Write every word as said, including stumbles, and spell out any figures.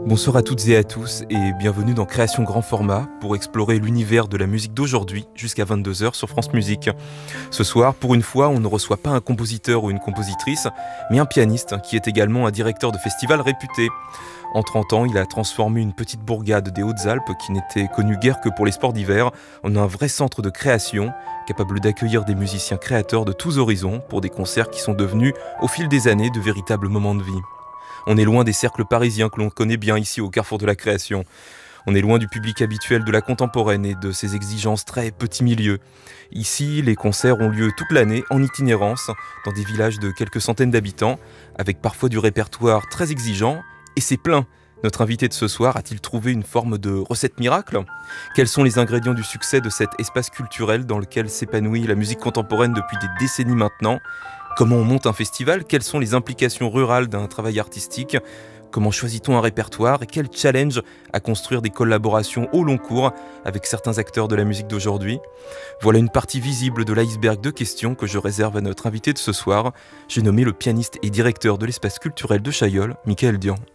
Bonsoir à toutes et à tous et bienvenue dans Création Grand Format pour explorer l'univers de la musique d'aujourd'hui jusqu'à vingt-deux heures sur France Musique. Ce soir, pour une fois, on ne reçoit pas un compositeur ou une compositrice, mais un pianiste qui est également un directeur de festival réputé. En trente ans, il a transformé une petite bourgade des Hautes-Alpes qui n'était connue guère que pour les sports d'hiver en un vrai centre de création, capable d'accueillir des musiciens créateurs de tous horizons pour des concerts qui sont devenus, au fil des années, de véritables moments de vie. On est loin des cercles parisiens que l'on connaît bien ici au carrefour de la création. On est loin du public habituel de la contemporaine et de ses exigences très petit milieu. Ici, les concerts ont lieu toute l'année en itinérance, dans des villages de quelques centaines d'habitants, avec parfois du répertoire très exigeant, et c'est plein. Notre invité de ce soir a-t-il trouvé une forme de recette miracle ? Quels sont les ingrédients du succès de cet espace culturel dans lequel s'épanouit la musique contemporaine depuis des décennies maintenant ? Comment on monte un festival ? Quelles sont les implications rurales d'un travail artistique ? Comment choisit-on un répertoire ? Et quel challenge à construire des collaborations au long cours avec certains acteurs de la musique d'aujourd'hui ? Voilà une partie visible de l'iceberg de questions que je réserve à notre invité de ce soir. J'ai nommé le pianiste et directeur de l'espace culturel de Chaillol, Michael Dian.